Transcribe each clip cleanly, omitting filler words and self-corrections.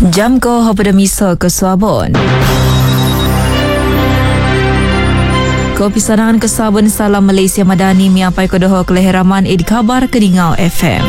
Jam ko pada miso ke Suabon. Kopisanangan ke Sabun Salam Malaysia Madani miapai kodoho keleheraman id kabar Kedingau FM.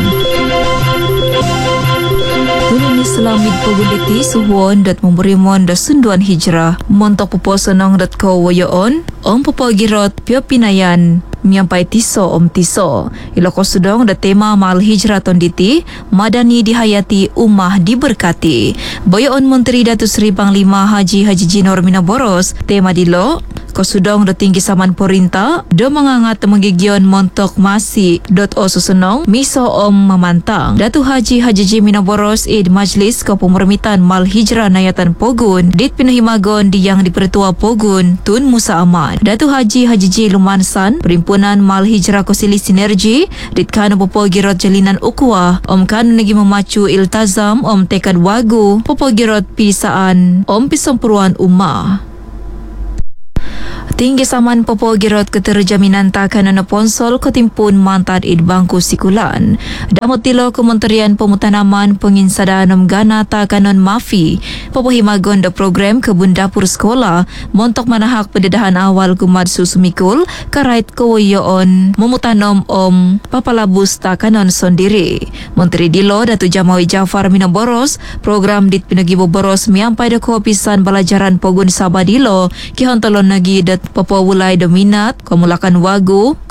Tulen Islamid paguliti suhuon dat memberimon da sunduan hijrah montok puposonong.co wayoon om popogirot pio pinayan miampai tiso om tiso iloko sudong da tema mal hijrah tonditi Madani dihayati ummah diberkati boyoon Menteri Datuk Seri Panglima Haji Jinor Minaboros tema dilo Kosudong da tinggi saman porinta do mangangat menggigion montok masi .o susunong miso om mamantang Datu Haji Minaboros id majlis kepemermitan mal hijrah nayatan Pogun dit pinahimagon di yang dipertua Pogun Tun Musa Ahmad Datu Haji Lumansan perimpunan mal hijrah kosili sinergi dit kanu popogirot jalinan ukwa om kanu nagi memacu iltazam om tekad wagu popogirot pisaan om pisampuruan ummah Tinggi saman popogirot keterjaminan takanan ponsol ketimpun mantad id bangku sikulan. Damot tilo Kementerian Pemutanaman Penginsadaan Gana takanan mafi. Popohimagon da program kebun dapur sekolah montok manahak pendedahan awal kumad susumikul karait kewayoon memutanom om papalabus takanan sondiri. Menteri Dilo Datu Jamawi Jafar Minaboros program dit pinagi boboros miampai da kopisan balajaran Pogun Sabah Dilo kihontolon nagi dat Papua Wulai dominat, komulakan wagu,